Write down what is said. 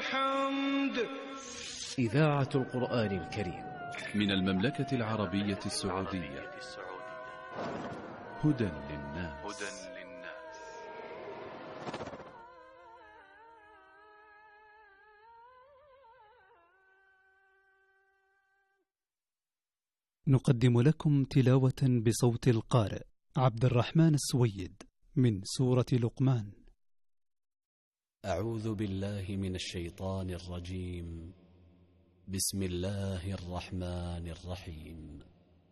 الحمد. إذاعة القرآن الكريم من المملكة العربية السعودية. هدى للناس. نقدم لكم تلاوة بصوت القارئ عبد الرحمن السويد من سورة لقمان. أعوذ بالله من الشيطان الرجيم. بسم الله الرحمن الرحيم.